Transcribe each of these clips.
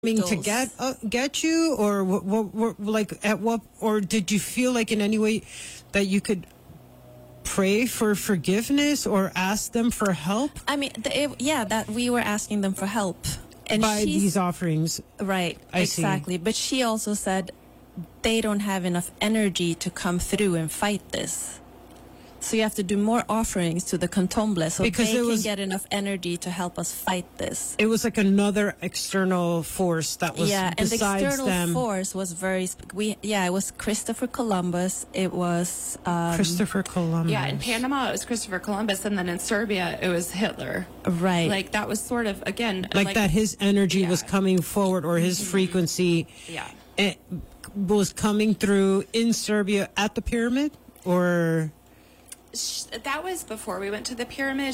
To get you, or what, like at what, or did you feel like in any way that you could pray for forgiveness or ask them for help? I mean, that we were asking them for help, and by these offerings, right? Exactly. But she also said they don't have enough energy to come through and fight this. So you have to do more offerings to the Candomblé so because they can get enough energy to help us fight this. It was like another external force that was and the external them. force was it was Christopher Columbus. It was Christopher Columbus. Yeah, in Panama it was Christopher Columbus, and then in Serbia it was Hitler. Right. Like that was sort of again like that his energy was coming forward, or his frequency. Yeah. It was coming through in Serbia at the pyramid, or. That was before we went to the pyramid.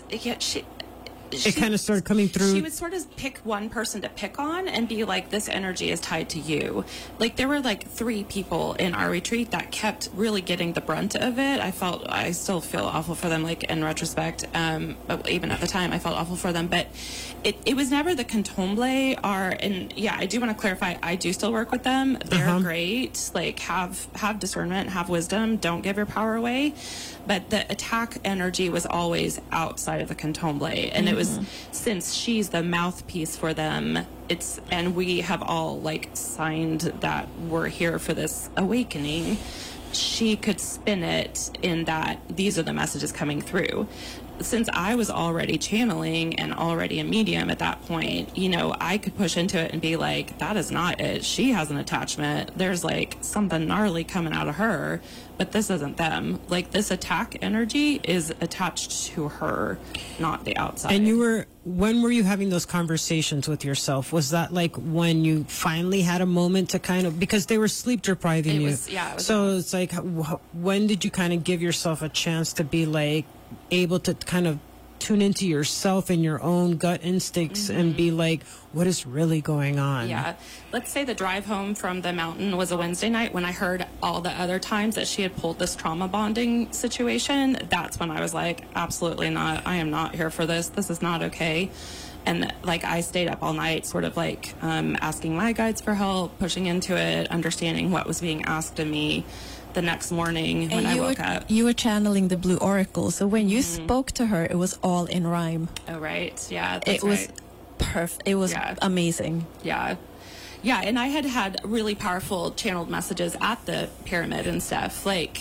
It kind of started coming through. She would sort of pick one person to pick on and be like, this energy is tied to you. Like there were like 3 people in our retreat that kept really getting the brunt of it. I still feel awful for them, like in retrospect. But even at the time I felt awful for them, but it was never the Candomblé and I do want to clarify, I do still work with them. They're great. Like have discernment, have wisdom, don't give your power away. But the attack energy was always outside of the Candomblé, and it was, since she's the mouthpiece for them, and we have all like signed that we're here for this awakening, she could spin it in that these are the messages coming through. Since I was already channeling and already a medium at that point, I could push into it and be like, that is not it. She has an attachment. There's like something gnarly coming out of her, but this isn't them. Like this attack energy is attached to her, not the outside. And when were you having those conversations with yourself? Was that like when you finally had a moment to kind of, because they were sleep depriving you. So it's like, when did you kind of give yourself a chance to be like, able to kind of tune into yourself and your own gut instincts and be like, what is really going on? Yeah. Let's say the drive home from the mountain was a Wednesday night. When I heard all the other times that she had pulled this trauma bonding situation, that's when I was like, absolutely not. I am not here for this. This is not okay. And like I stayed up all night sort of like asking my guides for help, pushing into it, understanding what was being asked of me. The next morning when I woke up. You were channeling the Blue Oracle, so when you spoke to her, it was all in rhyme. Oh, right. Yeah, it was perfect. It was amazing. Yeah. Yeah, and I had really powerful channeled messages at the pyramid and stuff. Like,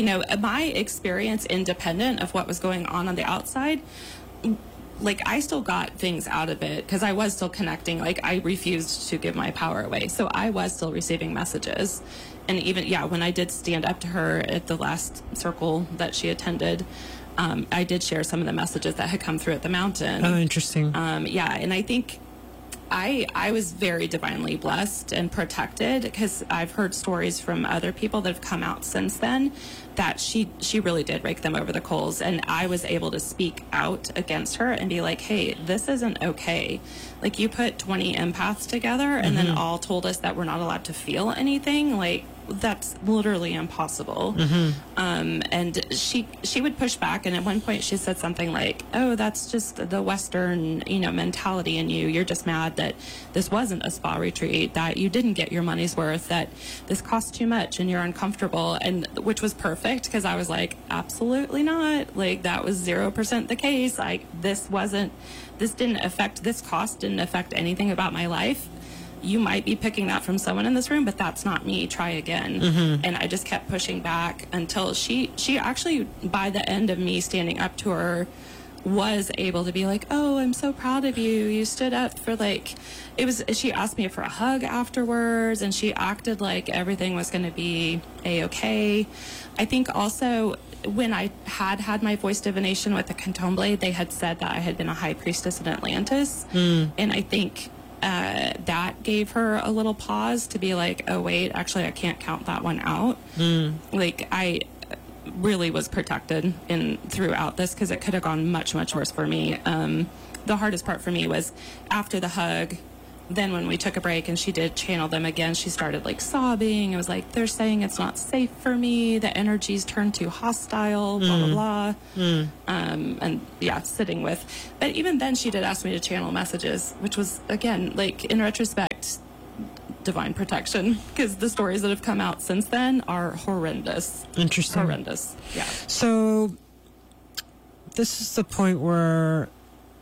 my experience independent of what was going on the outside, like I still got things out of it because I was still connecting. Like I refused to give my power away. So I was still receiving messages. And even, when I did stand up to her at the last circle that she attended, I did share some of the messages that had come through at the mountain. Oh, interesting. And I think I was very divinely blessed and protected because I've heard stories from other people that have come out since then that she really did rake them over the coals, and I was able to speak out against her and be like, hey, this isn't okay. Like you put 20 empaths together and then all told us that we're not allowed to feel anything. Like that's literally impossible. And she would push back, and at one point she said something like, oh, that's just the Western mentality in you. You're just mad that this wasn't a spa retreat, that you didn't get your money's worth, that this costs too much and you're uncomfortable. And which was perfect because I was like, absolutely not. Like that was 0% the case. Like this cost didn't affect anything about my life. You might be picking that from someone in this room, but that's not me. Try again. And I just kept pushing back until she actually, by the end of me standing up to her, was able to be like, oh, I'm so proud of you. You stood up for she asked me for a hug afterwards, and she acted like everything was going to be A-okay. I think also when I had my voice divination with the Candomblé, they had said that I had been a high priestess in Atlantis. And I think that gave her a little pause to be like, oh wait, actually I can't count that one out. Like I really was protected throughout this because it could have gone much, much worse for me. The hardest part for me was after the hug, then when we took a break and she did channel them again, she started like sobbing. It was like, they're saying it's not safe for me. The energy's turned too hostile, blah, blah, blah. And yeah, sitting with. But even then she did ask me to channel messages, which was, again, like in retrospect, divine protection, because the stories that have come out since then are horrendous. Interesting. Horrendous. Yeah. So this is the point where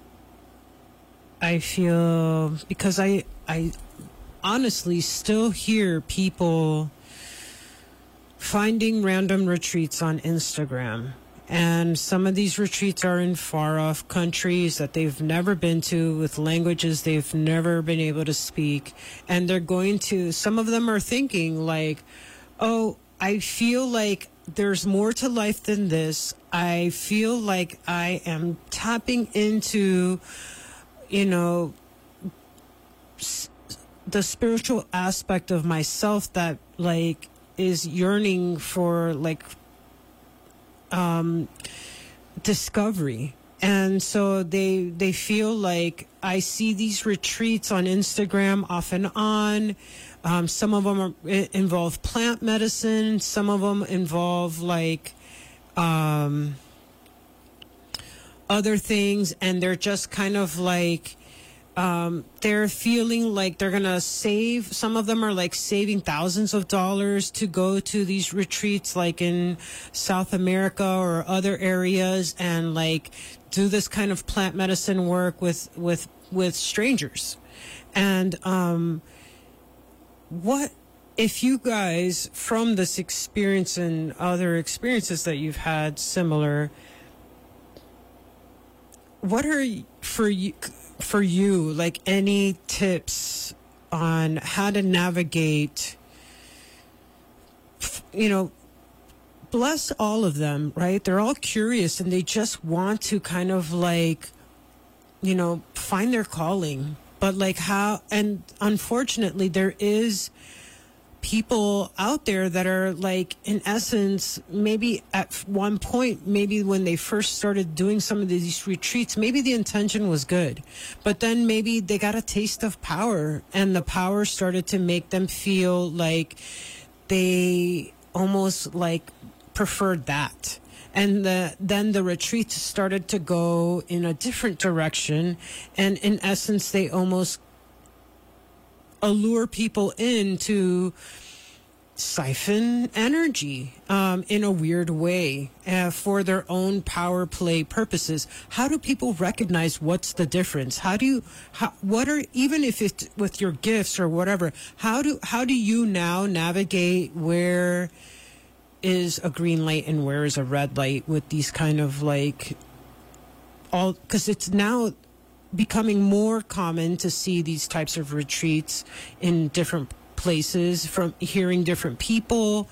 I feel, because I honestly still hear people finding random retreats on Instagram. And some of these retreats are in far off countries that they've never been to, with languages they've never been able to speak. And they're going to, some of them are thinking like, oh, I feel like there's more to life than this. I feel like I am tapping into, you know, the spiritual aspect of myself that like is yearning for like discovery. And so they feel like, I see these retreats on Instagram off and on. Some of them involve plant medicine. Some of them involve like other things, and they're just kind of like they're feeling like they're gonna save. Some of them are like saving thousands of dollars to go to these retreats, like in South America or other areas, and like do this kind of plant medicine work with strangers. And what if you guys, from this experience and other experiences that you've had similar, what are for you like any tips on how to navigate, you know, bless all of them, right? They're all curious and they just want to kind of like, you know, find their calling. But like how, and unfortunately there is people out there that are like, in essence, maybe at one point, maybe when they first started doing some of these retreats, maybe the intention was good, but then maybe they got a taste of power, and the power started to make them feel like they almost like preferred that. And then the retreats started to go in a different direction, and in essence they almost allure people in to siphon energy in a weird way for their own power play purposes. How do people recognize what's the difference? What are, even if it's with your gifts or whatever, how do you now navigate where is a green light and where is a red light with these kind of like all, because it's now becoming more common to see these types of retreats in different places, from hearing different people.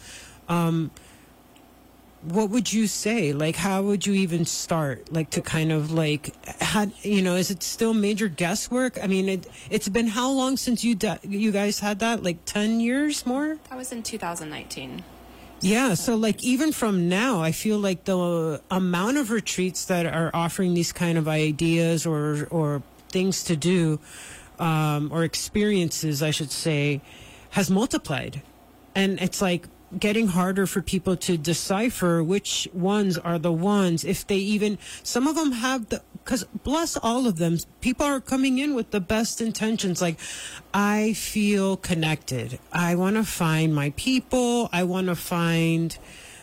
What would you say? Like, how would you even start? Like, to kind of like, how, you know, is it still major guesswork? I mean, it's been how long since you guys had that? Like 10 years more? That was in 2019. Yeah, so like even from now, I feel like the amount of retreats that are offering these kind of ideas or things to do, or experiences, I should say, has multiplied. And it's like getting harder for people to decipher which ones are the ones, if they even, some of them have because bless all of them, people are coming in with the best intentions. Like, I feel connected. I want to find my people. I want to find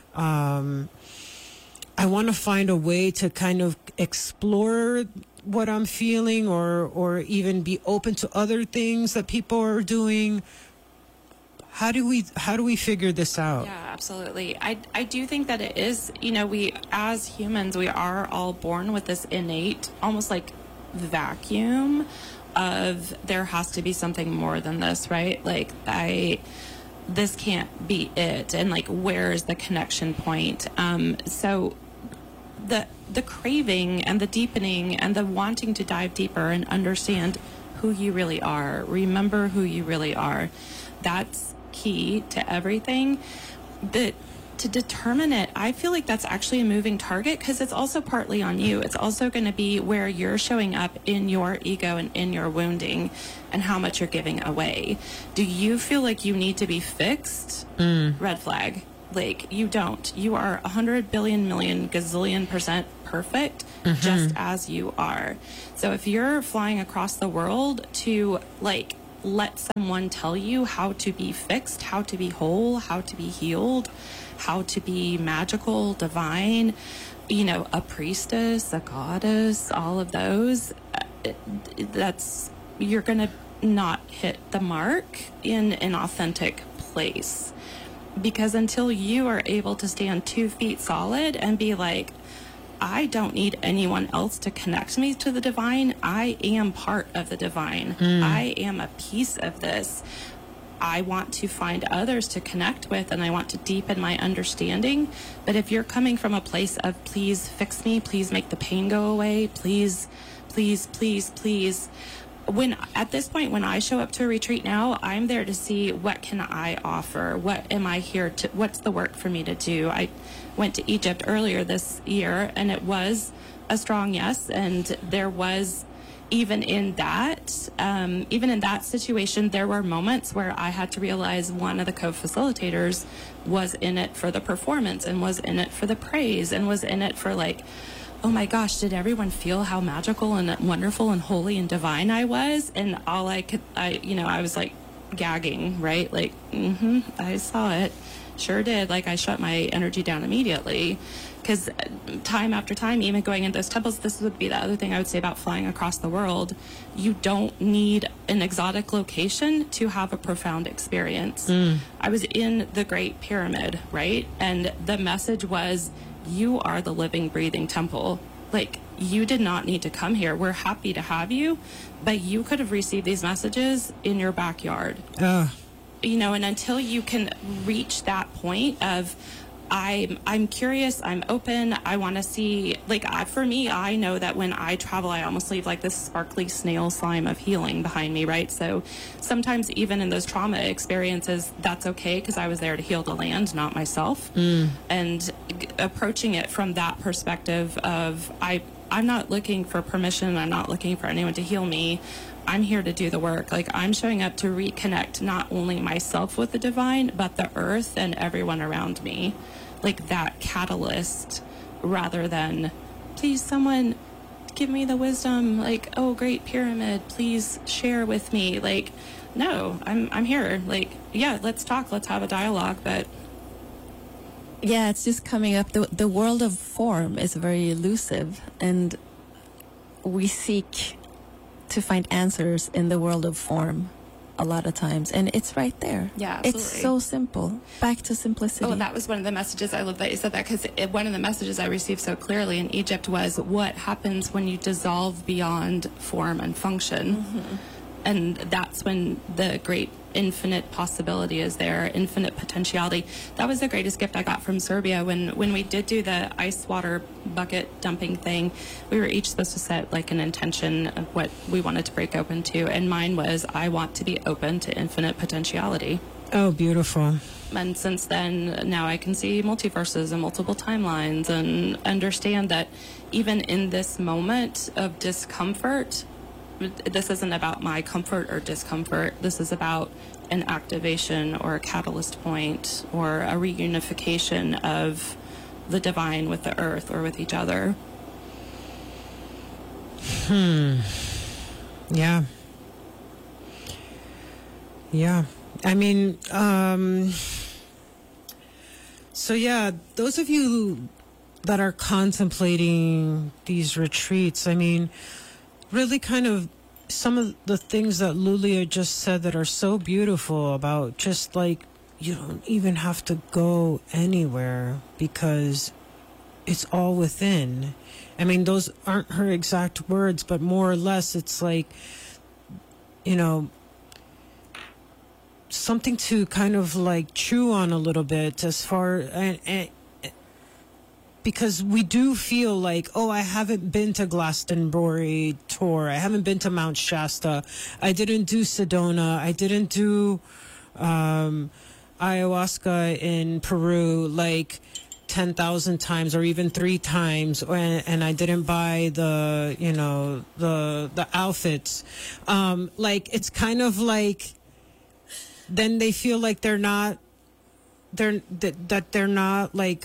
a way to kind of explore what I'm feeling, or even be open to other things that people are doing. How do we figure this out? Yeah, absolutely. I do think that it is, you know, we as humans, we are all born with this innate, almost like vacuum of there has to be something more than this, right? Like this can't be it. And like, where is the connection point? So the craving and the deepening and the wanting to dive deeper and understand who you really are, remember who you really are, that's key to everything. But to determine it, I feel like that's actually a moving target because it's also partly on you. It's also going to be where you're showing up in your ego and in your wounding and how much you're giving away. Do you feel like you need to be fixed? Red flag. Like, you don't. You are 100 billion million gazillion % perfect just as you are. So if you're flying across the world to, like, let someone tell you how to be fixed, how to be whole, how to be healed, how to be magical, divine, you know, a priestess, a goddess, all of those, you're going to not hit the mark in an authentic place. Because until you are able to stand 2 feet solid and be like, I don't need anyone else to connect me to the divine. I am part of the divine. I am a piece of this. I want to find others to connect with, and I want to deepen my understanding. But if you're coming from a place of please fix me, please make the pain go away, please, please, please, please. At this point, when I show up to a retreat now, I'm there to see what can I offer? What am I here to, what's the work for me to do? I went to Egypt earlier this year, and it was a strong yes. And there was, even in that situation, there were moments where I had to realize one of the co-facilitators was in it for the performance and was in it for the praise and was in it for like, oh my gosh, did everyone feel how magical and wonderful and holy and divine I was? And all I was like gagging, right? Like, I saw it. Sure did. Like, I shut my energy down immediately. Because time after time, even going into those temples, this would be the other thing I would say about flying across the world. You don't need an exotic location to have a profound experience. I was in the Great Pyramid, right? And the message was, you are the living, breathing temple. Like, you did not need to come here. We're happy to have you, but you could have received these messages in your backyard. You know, and until you can reach that point of, I'm curious, I'm open, I want to see, like, for me, I know that when I travel, I almost leave like this sparkly snail slime of healing behind me, right? So sometimes even in those trauma experiences, that's okay, because I was there to heal the land, not myself. And approaching it from that perspective of, I'm not looking for permission, I'm not looking for anyone to heal me. I'm here to do the work. Like, I'm showing up to reconnect not only myself with the divine, but the earth and everyone around me. Like, that catalyst, rather than, please, someone give me the wisdom. Like, oh, Great Pyramid, please share with me. Like, no, I'm here. Like, yeah, let's talk, let's have a dialogue, but... Yeah, it's just coming up. The world of form is very elusive, and we seek to find answers in the world of form a lot of times, and it's right there. Yeah, absolutely. It's so simple. Back to simplicity. Oh, that was one of the messages. I love that you said that, because one of the messages I received so clearly in Egypt was, what happens when you dissolve beyond form and function? And that's when the great infinite possibility is there, infinite potentiality. That was the greatest gift I got from Serbia. When we did do the ice water bucket dumping thing, we were each supposed to set like an intention of what we wanted to break open to, and mine was, I want to be open to infinite potentiality. Oh, beautiful. And since then, now I can see multiverses and multiple timelines, and understand that even in this moment of discomfort, this isn't about my comfort or discomfort. This is about an activation or a catalyst point or a reunification of the divine with the earth or with each other. Yeah. Yeah. I mean, so yeah, those of you that are contemplating these retreats, I mean, really kind of some of the things that Lulia just said that are so beautiful about just like, you don't even have to go anywhere because it's all within. I mean, those aren't her exact words, but more or less it's like, you know, something to kind of like chew on a little bit as far, and because we do feel like, oh, I haven't been to Glastonbury tour. I haven't been to Mount Shasta. I didn't do Sedona. I didn't do ayahuasca in Peru like 10,000 times or even 3 times, and I didn't buy the, you know, the outfits. Like, it's kind of like, then they feel like they're not like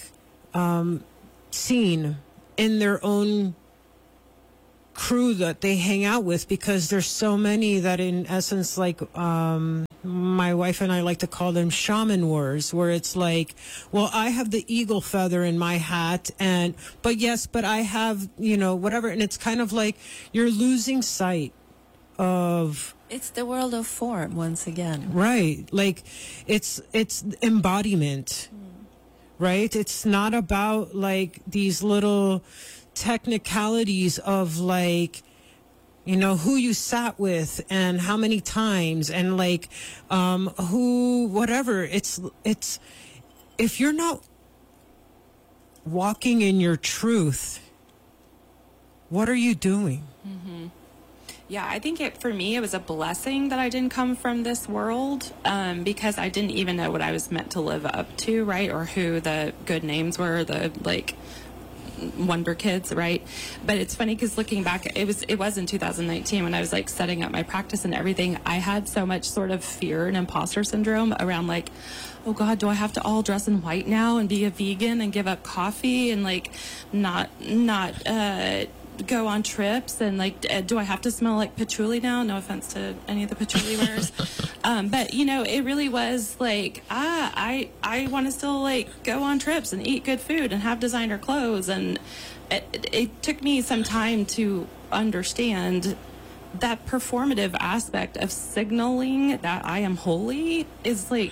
seen in their own crew that they hang out with, because there's so many that in essence, like my wife and I like to call them shaman wars, where it's like, well, I have the eagle feather in my hat, but I have, you know, whatever, and it's kind of like you're losing sight of, it's the world of form once again, right? Like it's embodiment, right? It's not about like these little technicalities of like, you know, who you sat with and how many times and like who, whatever. It's if you're not walking in your truth, what are you doing? Mm-hmm. Yeah, I think for me, it was a blessing that I didn't come from this world, because I didn't even know what I was meant to live up to, right? Or who the good names were, the like wonder kids, right? But it's funny because looking back, it was in 2019 when I was like setting up my practice and everything. I had so much sort of fear and imposter syndrome around like, oh God, do I have to all dress in white now and be a vegan and give up coffee and like not go on trips, and like, do I have to smell like patchouli now? No offense to any of the patchouli wearers. But you know, it really was like, I want to still like go on trips and eat good food and have designer clothes. And it took me some time to understand that performative aspect of signaling that I am holy is like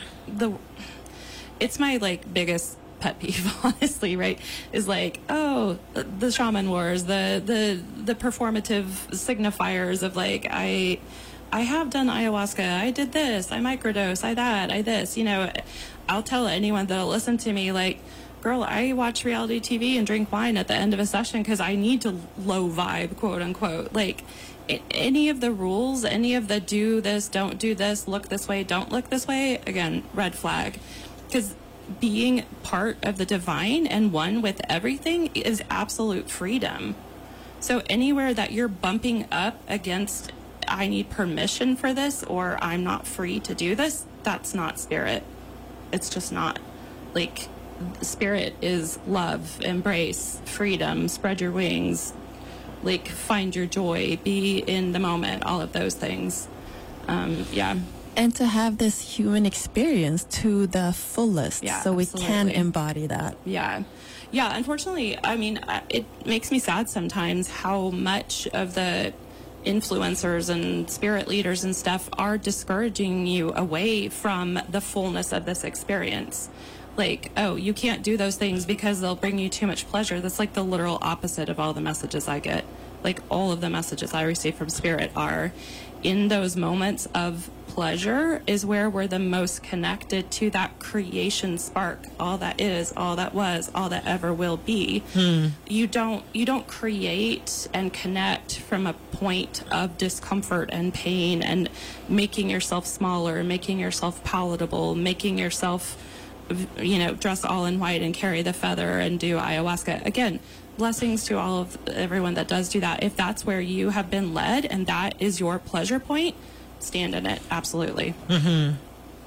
it's my like biggest pet peeve, honestly, right? Is like, oh, the shaman wars, the performative signifiers of like, I have done ayahuasca, I did this, I microdose, I that, I this, you know. I'll tell anyone that'll listen to me, like, girl, I watch reality TV and drink wine at the end of a session because I need to low vibe, quote unquote. Like, any of the rules, any of the do this, don't do this, look this way, don't look this way, again, red flag. Because being part of the divine and one with everything is absolute freedom. So anywhere that you're bumping up against, I need permission for this, or I'm not free to do this, that's not spirit. It's just not. Like, spirit is love, embrace, freedom, spread your wings, like, find your joy, be in the moment, all of those things. Yeah. And to have this human experience to the fullest, yeah, so we absolutely. can embody that. Yeah. Yeah, unfortunately, I mean, it makes me sad sometimes how much of the influencers and spirit leaders and stuff are discouraging you away from the fullness of this experience. Like, oh, you can't do those things because they'll bring you too much pleasure. That's like the literal opposite of all the messages I get. Like, all of the messages I receive from spirit are, in those moments of pleasure is where we're the most connected to that creation spark, all that is, all that was, all that ever will be. You don't create and connect from a point of discomfort and pain and making yourself smaller, making yourself palatable, making yourself, you know, dress all in white and carry the feather and do ayahuasca. Again, blessings to all of everyone that does do that. If that's where you have been led and that is your pleasure point, stand in it. Absolutely. Mm-hmm.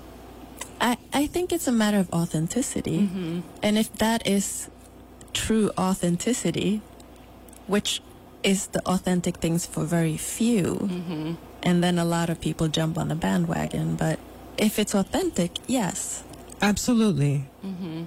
I think it's a matter of authenticity. Mm-hmm. And if that is true authenticity, which is the authentic things for very few, mm-hmm. and then a lot of people jump on the bandwagon. But if it's authentic, yes. Absolutely. Mm-hmm.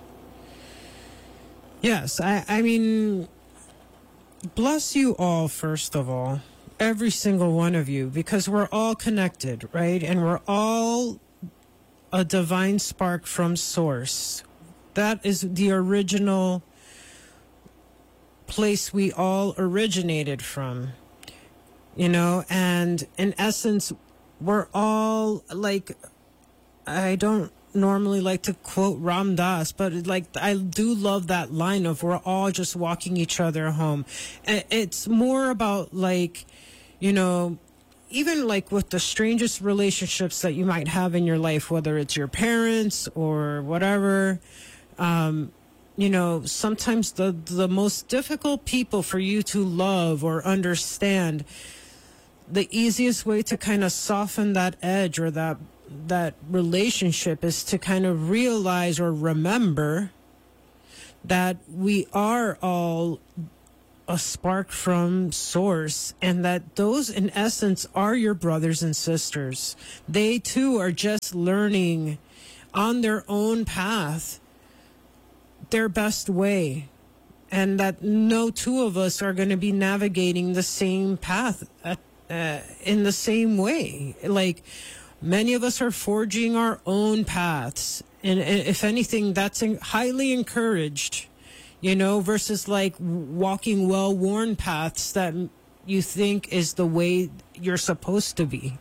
Yes, I mean, bless you all, first of all. Every single one of you, because we're all connected, right? And we're all a divine spark from source. That is the original place we all originated from, you know? And in essence, we're all like, I don't normally like to quote Ram Dass, but like, I do love that line of we're all just walking each other home. And it's more about like, you know, even like with the strangest relationships that you might have in your life, whether it's your parents or whatever, you know, sometimes the most difficult people for you to love or understand, the easiest way to kind of soften that edge or that relationship is to kind of realize or remember that we are all a spark from source, and that those in essence are your brothers and sisters. They too are just learning on their own path their best way, and that no two of us are going to be navigating the same path in the same way. Like, many of us are forging our own paths, and if anything, that's highly encouraged, you know, versus like walking well-worn paths that you think is the way you're supposed to be.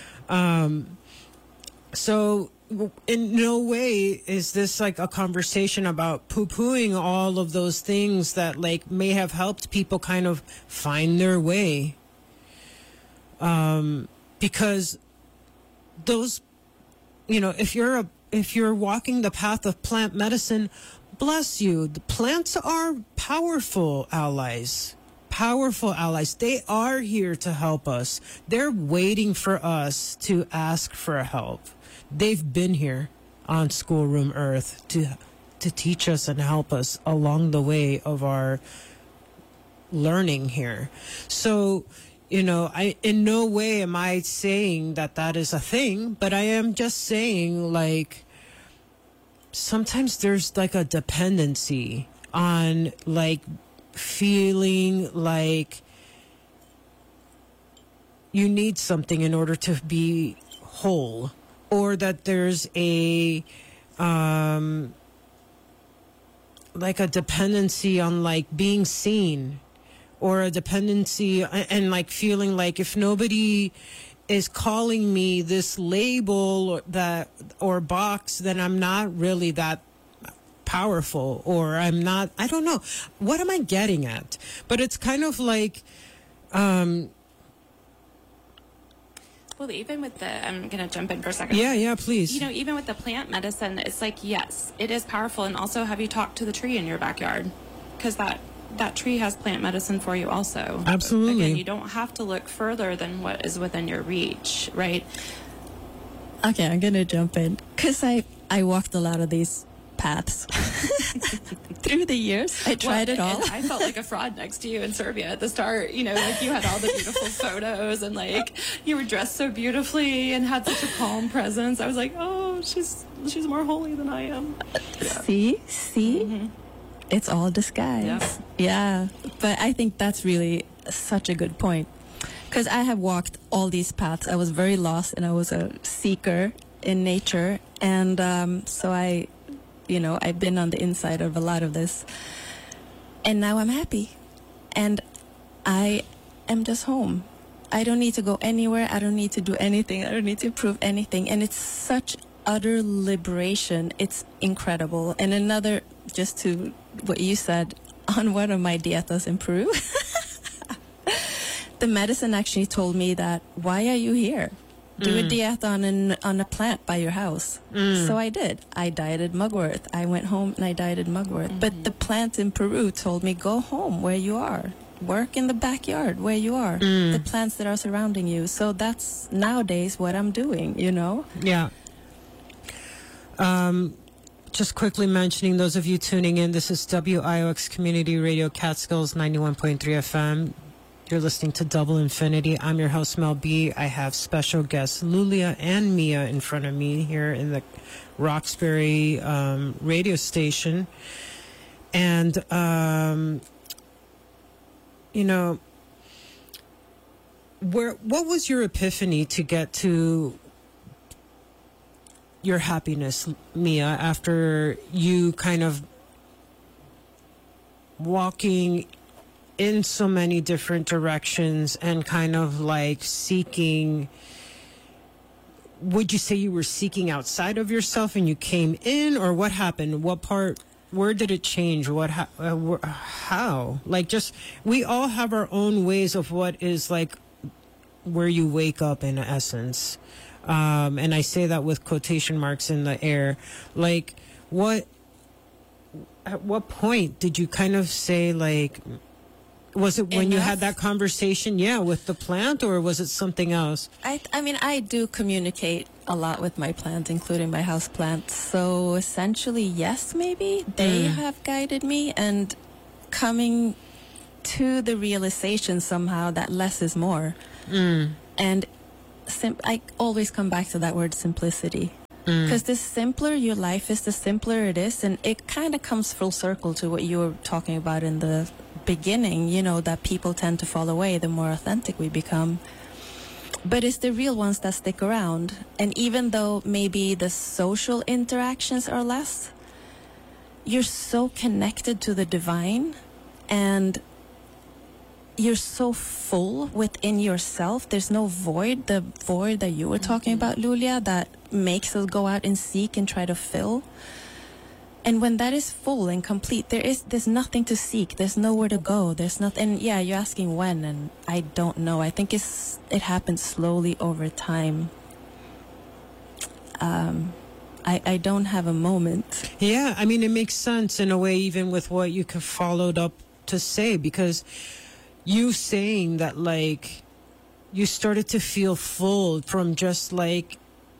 So in no way is this like a conversation about poo-pooing all of those things that like may have helped people kind of find their way. Because those, you know, if you're walking the path of plant medicine, bless you. The plants are powerful allies. Powerful allies. They are here to help us. They're waiting for us to ask for help. They've been here on Schoolroom Earth to teach us and help us along the way of our learning here. So, you know, in no way am I saying that is a thing, but I am just saying, like, sometimes there's like a dependency on like feeling like you need something in order to be whole, or that there's a like a dependency on like being seen, or a dependency and like feeling like if nobody is calling me this label or box, then I'm not really that powerful, or I'm not, I don't know. What am I getting at? But it's kind of like, well, even with I'm going to jump in for a second. Yeah, please. You know, even with the plant medicine, it's like, yes, it is powerful. And also, have you talked to the tree in your backyard? Because that tree has plant medicine for you also. Absolutely. Again, you don't have to look further than what is within your reach, right? Okay, I'm going to jump in. Because I walked a lot of these paths through the years. I tried it all. I felt like a fraud next to you in Serbia at the start. You know, like you had all the beautiful photos, and like you were dressed so beautifully and had such a calm presence. I was like, oh, she's more holy than I am. Yeah. See? Mm-hmm. It's all disguise. Yeah. But I think that's really such a good point. Because I have walked all these paths. I was very lost, and I was a seeker in nature. And so I've been on the inside of a lot of this. And now I'm happy. And I am just home. I don't need to go anywhere. I don't need to do anything. I don't need to prove anything. And it's such utter liberation. It's incredible. And another, just to what you said, on one of my dietas in Peru, the medicine actually told me that, why are you here? Do a diet on a plant by your house. So I did. I dieted mugwort. I went home and I dieted mugwort. But the plant in Peru told me, go home where you are. Work in the backyard where you are. The plants that are surrounding you. So that's nowadays what I'm doing, you know? Yeah. Just quickly mentioning, those of you tuning in, this is WIOX Community Radio Catskills 91.3 FM. You're listening to Double Infinity. I'm your host, Mel B. I have special guests Lulia and Mia in front of me here in the Roxbury radio station. And, you know, what was your epiphany to get to your happiness, Mia, after you kind of walking in so many different directions and kind of like seeking? Would you say you were seeking outside of yourself and you came in, or what happened? What part, where did it change? How? Like, just, we all have our own ways of what is like where you wake up in essence. And I say that with quotation marks in the air. Like, at what point did you kind of say, like, was it when you had that conversation, with the plant, or was it something else? I mean, I do communicate a lot with my plants, including my house plants. So essentially, yes, maybe they have guided me, and coming to the realization somehow that less is more. And I always come back to that word simplicity. Because the simpler your life is, the simpler it is. And it kind of comes full circle to what you were talking about in the beginning, you know, that people tend to fall away the more authentic we become. But it's the real ones that stick around. And even though maybe the social interactions are less, you're so connected to the divine, and you're so full within yourself. There's no void, the void that you were talking about, Lulia, that makes us go out and seek and try to fill. And when that is full and complete, there's nothing to seek. There's nowhere to go. There's nothing. And yeah, you're asking when, and I don't know. I think it happens slowly over time. I don't have a moment. Yeah, I mean, it makes sense in a way, even with what you could followed up to say, because you saying that, like, you started to feel full from just, like,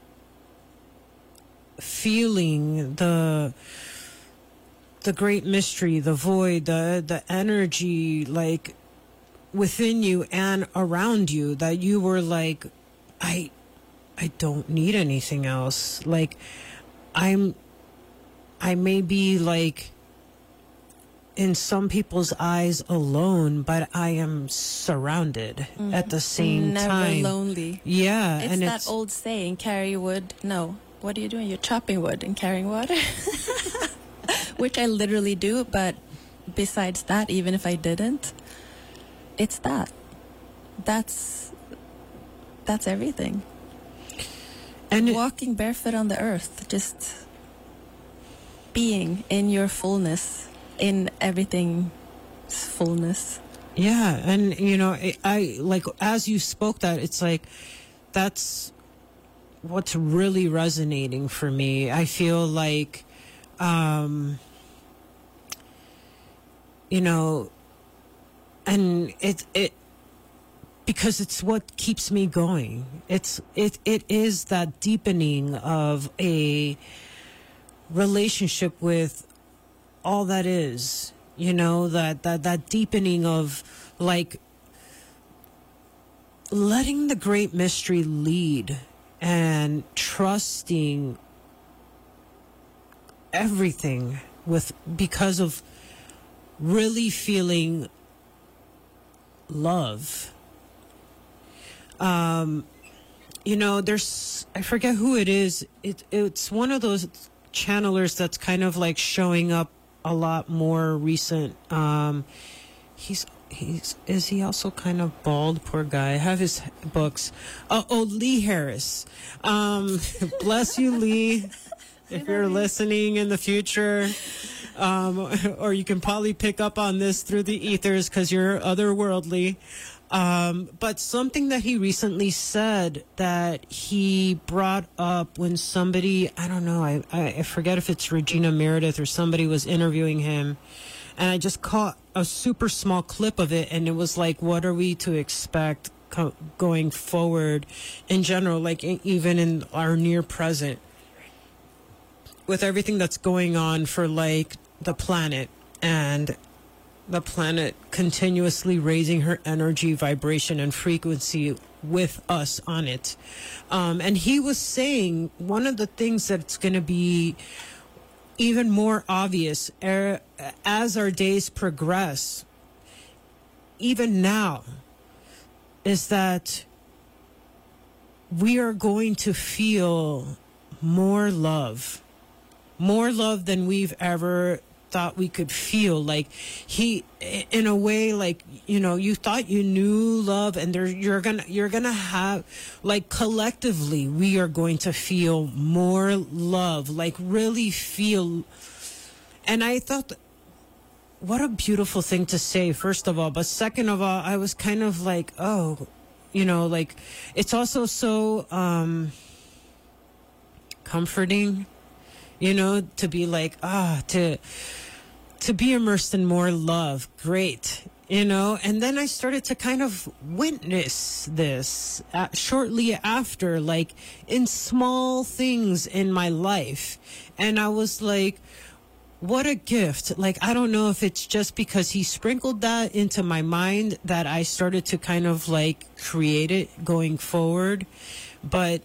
feeling the great mystery, the void, the energy, like, within you and around you, that you were like, I don't need anything else. Like, I may be, like, in some people's eyes alone, but I am surrounded at the same time. Never lonely. Yeah. It's that old saying, carry wood. No, what are you doing? You're chopping wood and carrying water. Which I literally do, but besides that, even if I didn't, it's that. That's everything. And walking barefoot on the earth, just being in your fullness, in everything's fullness. Yeah, and you know, I like, as you spoke that, it's like, that's what's really resonating for me. I feel like, you know, and it because it's what keeps me going. It is that deepening of a relationship with all that is, you know, that deepening of, like, letting the great mystery lead and trusting everything because of really feeling love. You know, I forget who it is. It's one of those channelers that's kind of like showing up a lot more recent. Is he also kind of bald? Poor guy. I have his books. Lee Harris. Bless you, Lee. If you're listening in the future, or you can probably pick up on this through the ethers because you're otherworldly. But something that he recently said that he brought up when somebody, I don't know, I forget if it's Regina Meredith or somebody was interviewing him, and I just caught a super small clip of it, and it was like, what are we to expect going forward in general, like even in our near present, with everything that's going on for, like, the planet, and the planet continuously raising her energy, vibration, and frequency with us on it. And he was saying one of the things that's going to be even more obvious as our days progress, even now, is that we are going to feel more love than we've ever thought we could feel. Like, in a way, like, you know, you thought you knew love, and you're gonna have, like, collectively we are going to feel more love, like, really feel. And I thought, what a beautiful thing to say, first of all, but second of all, I was kind of like, oh, like it's also so comforting, to be like, to be immersed in more love. Great. And then I started to kind of witness this shortly after, like in small things in my life. And I was like, what a gift. Like, I don't know if it's just because he sprinkled that into my mind that I started to kind of like create it going forward. But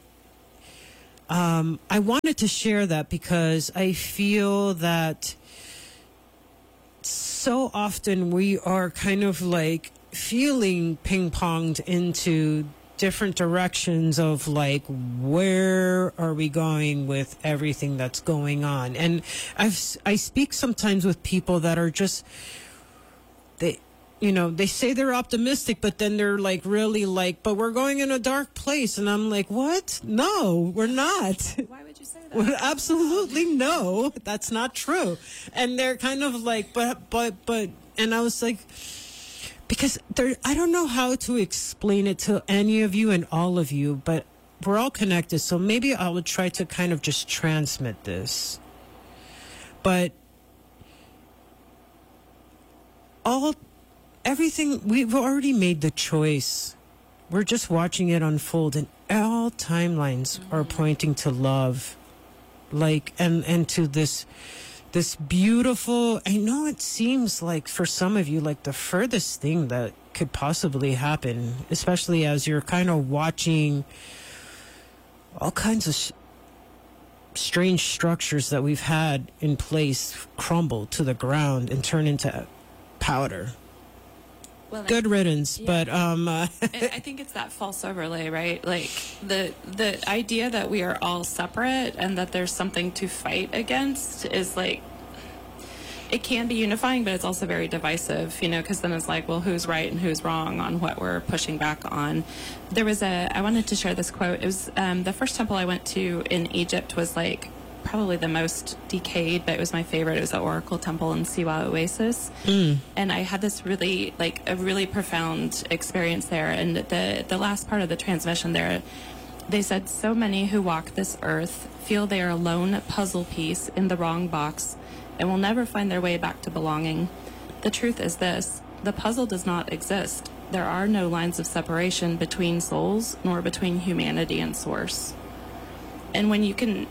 I wanted to share that because I feel that so often we are kind of like feeling ping-ponged into different directions of like, where are we going with everything that's going on? And I speak sometimes with people that are just, they say they're optimistic, but then they're like really like, but we're going in a dark place. And I'm like, what? No, we're not. Why would you say that? Well, absolutely no, that's not true. And they're kind of like, but, and I was like, because I don't know how to explain it to any of you and all of you, but we're all connected. So maybe I would try to kind of just transmit this. But everything, we've already made the choice. We're just watching it unfold, and all timelines are pointing to love, like, and to this beautiful, I know it seems like for some of you, like the furthest thing that could possibly happen, especially as you're kind of watching all kinds of strange structures that we've had in place crumble to the ground and turn into powder. Well, good riddance, yeah. But I think it's that false overlay, right? Like the idea that we are all separate and that there's something to fight against is like, it can be unifying, but it's also very divisive, because then it's like, well, who's right and who's wrong on what we're pushing back on. I wanted to share this quote. It was the first temple I went to in Egypt was like probably the most decayed, but it was my favorite. It was the Oracle Temple in Siwa Oasis. And I had this really, like, a really profound experience there. And the last part of the transmission there, they said, so many who walk this earth feel they are a lone puzzle piece in the wrong box and will never find their way back to belonging. The truth is this: the puzzle does not exist. There are no lines of separation between souls, nor between humanity and source. And when you can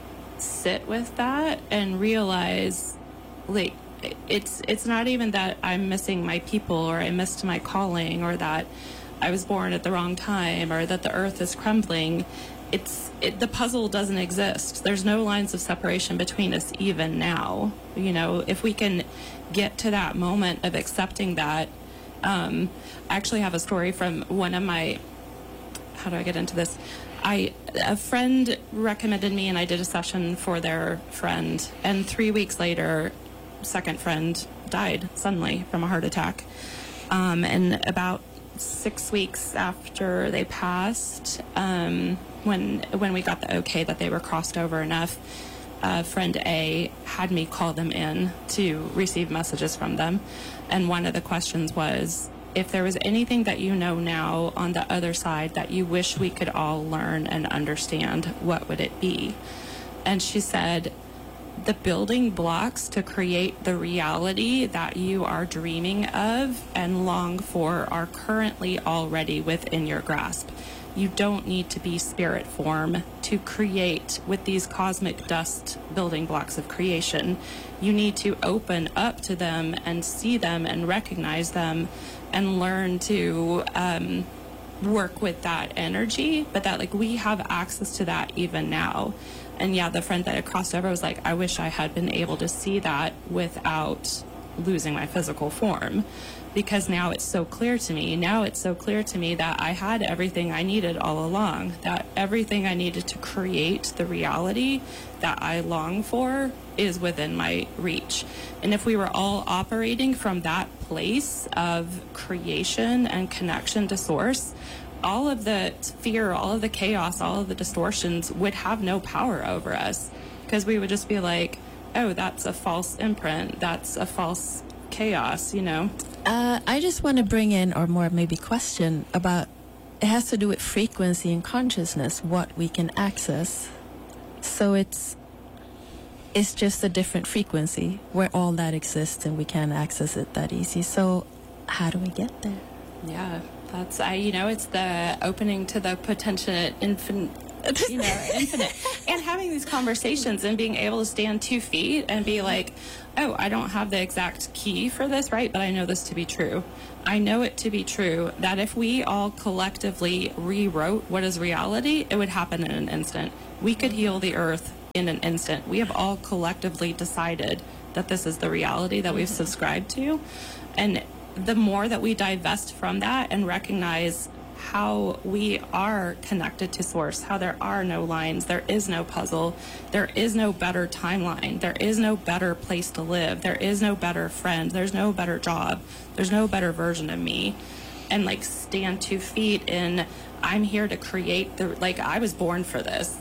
sit with that and realize, like, it's not even that I'm missing my people, or I missed my calling, or that I was born at the wrong time, or that the earth is crumbling. The puzzle doesn't exist. There's no lines of separation between us even now. If we can get to that moment of accepting that. I actually have a story from one of my, how do I get into this? A friend recommended me, and I did a session for their friend, and 3 weeks later, second friend died suddenly from a heart attack. And about 6 weeks after they passed, when we got the okay that they were crossed over enough, friend A had me call them in to receive messages from them. And one of the questions was, if there was anything that you know now on the other side that you wish we could all learn and understand, what would it be? And she said, the building blocks to create the reality that you are dreaming of and long for are currently already within your grasp. You don't need to be spirit form to create with these cosmic dust building blocks of creation. You need to open up to them and see them and recognize them and learn to work with that energy, but that, like, we have access to that even now. And yeah, the friend that I crossed over was like, I wish I had been able to see that without losing my physical form, because now it's so clear to me. Now it's so clear to me that I had everything I needed all along, that everything I needed to create the reality that I long for is within my reach. And if we were all operating from that place of creation and connection to source, all of the fear, all of the chaos, all of the distortions would have no power over us, because we would just be like, oh, that's a false imprint, that's a false chaos, I just want to bring in, or more maybe question about it has to do with frequency and consciousness, what we can access. So it's just a different frequency where all that exists and we can't access it that easy. So how do we get there? Yeah, that's, it's the opening to the potential infinite. And having these conversations and being able to stand 2 feet and be like, oh, I don't have the exact key for this, right? But I know this to be true. I know it to be true that if we all collectively rewrote what is reality, it would happen in an instant. We could heal the earth in an instant. We have all collectively decided that this is the reality that we've subscribed to. And the more that we divest from that and recognize how we are connected to source, how there are no lines, there is no puzzle, there is no better timeline, there is no better place to live, there is no better friend, there's no better job, there's no better version of me. And like stand 2 feet in, I'm here to create I was born for this,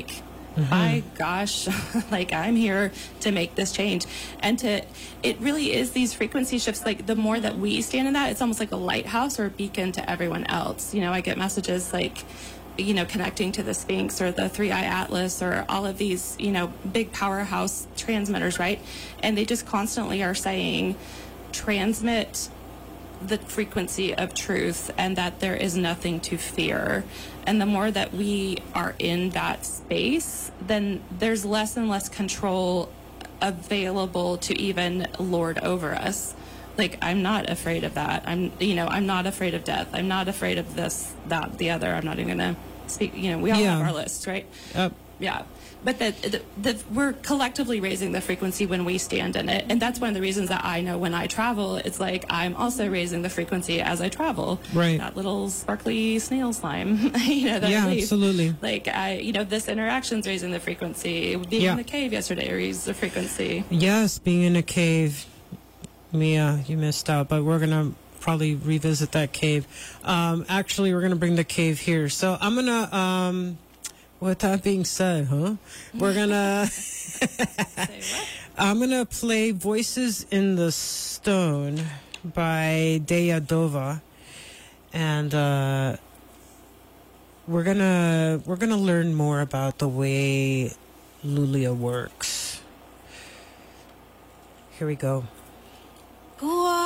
my gosh, I'm here to make this change. And it really is these frequency shifts. The more that we stand in that, it's almost like a lighthouse or a beacon to everyone else. I get messages connecting to the Sphinx or the 3-Eye Atlas or all of these, big powerhouse transmitters, right? And they just constantly are saying, transmit the frequency of truth and that there is nothing to fear. And the more that we are in that space, then there's less and less control available to even lord over us. I'm not afraid of that. I'm not afraid of death. I'm not afraid of this, that, the other. I'm not even going to speak, we all have our lists, right? Yeah. But we're collectively raising the frequency when we stand in it. And that's one of the reasons that I know when I travel, it's I'm also raising the frequency as I travel. Right. That little sparkly snail slime, that I leave. Absolutely. This interaction's raising the frequency. Being in the cave yesterday raised the frequency. Yes, being in a cave. Mia, you missed out, but we're going to probably revisit that cave. Actually, we're going to bring the cave here. So I'm going to... with that being said, we're gonna I'm gonna play Voices in the Stone by Deya Dova, and we're gonna learn more about the way Lulia works. Here we go.